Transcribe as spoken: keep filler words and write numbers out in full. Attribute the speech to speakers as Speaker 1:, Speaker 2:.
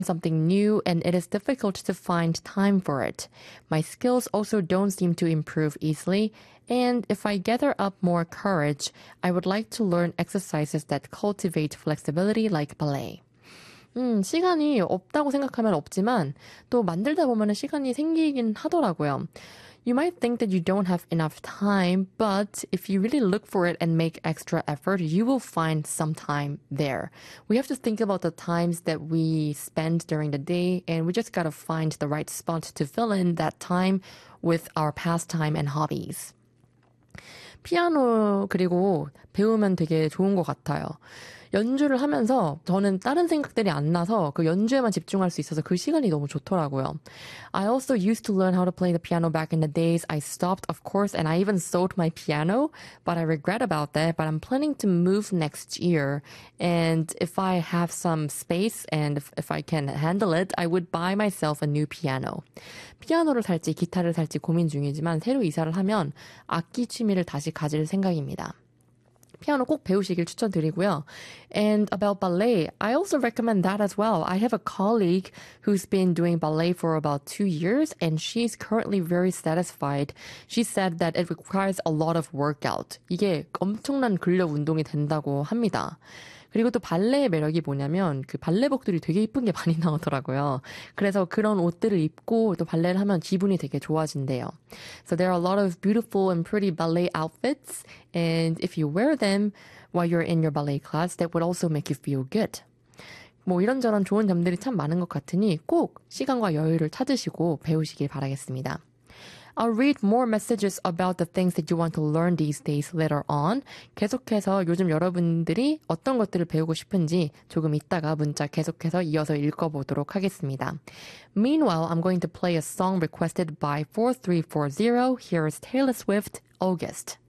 Speaker 1: something new and it is difficult to find time for it. My skills also don't seem to improve easily, and if I gather up more courage, I would like to learn exercises that cultivate flexibility like ballet. 음, 시간이 없다고 생각하면 없지만 또 만들다 보면 시간이 생기긴 하더라고요. You might think that you don't have enough time, but if you really look for it and make extra effort, you will find some time there. We have to think about the times that we spend during the day, and we just gotta find the right spot to fill in that time with our pastime and hobbies. 피아노 그리고 배우면 되게 좋은 것 같아요. 연주를 하면서 저는 다른 생각들이 안 나서 그 연주에만 집중할 수 있어서 그 시간이 너무 좋더라고요. I also used to learn how to play the piano back in the days. I stopped, of course, and I even sold my piano, but I regret about that. But I'm planning to move next year, and if I have some space and if, if I can handle it, I would buy myself a new piano. 피아노를 살지 기타를 살지 고민 중이지만 새로 이사를 하면 악기 취미를 다시 가질 생각입니다. 피아노 꼭 배우시길 추천드리고요. And about ballet, I also recommend that as well. I have a colleague who's been doing ballet for about two years and she's currently very satisfied. She said that it requires a lot of workout. 이게 엄청난 근력 운동이 된다고 합니다. 그리고 또 발레의 매력이 뭐냐면 그 발레복들이 되게 이쁜 게 많이 나오더라고요. 그래서 그런 옷들을 입고 또 발레를 하면 기분이 되게 좋아진대요. So there are a lot of beautiful and pretty ballet outfits, and if you wear them while you're in your ballet class, that would also make you feel good. 뭐 이런저런 좋은 점들이 참 많은 것 같으니 꼭 시간과 여유를 찾으시고 배우시길 바라겠습니다. I'll read more messages about the things that you want to learn these days later on. 계속해서 요즘 여러분들이 어떤 것들을 배우고 싶은지 조금 있다가 문자 계속해서 이어서 읽어보도록 하겠습니다. Meanwhile, I'm going to play a song requested by four three four zero. Here is Taylor Swift, August.